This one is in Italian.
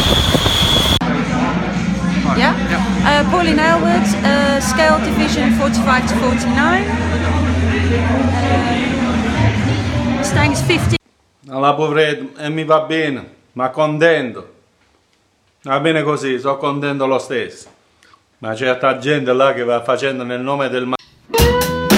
Yeah? Pauline Aylward, scale division 45 to 49. Stang is 50. Alla povrete e mi va bene, ma contento. Va bene così, sono contento lo stesso. Ma c'è certa gente là che va facendo nel nome del male.